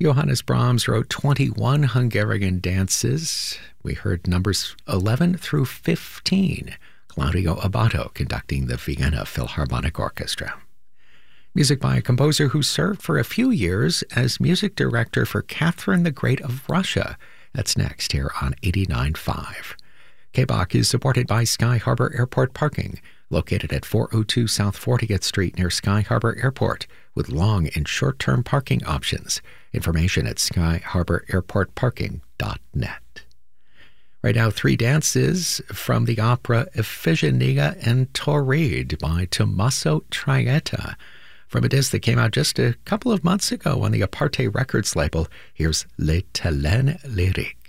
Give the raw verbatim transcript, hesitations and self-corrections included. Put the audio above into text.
Johannes Brahms wrote twenty-one Hungarian dances. We heard numbers eleven through fifteen. Claudio Abbado conducting the Vienna Philharmonic Orchestra. Music by a composer who served for a few years as music director for Catherine the Great of Russia. That's next here on eighty-nine point five. K-Bach is supported by Sky Harbor Airport Parking, located at four oh two South fortieth Street near Sky Harbor Airport, with long and short-term parking options. Information at sky harbor airport parking dot net. Right now, three dances from the opera Iphigenia and Tauride by Tommaso Traetta. From a disc that came out just a couple of months ago on the Aparte Records label, here's Les Talents Lyriques.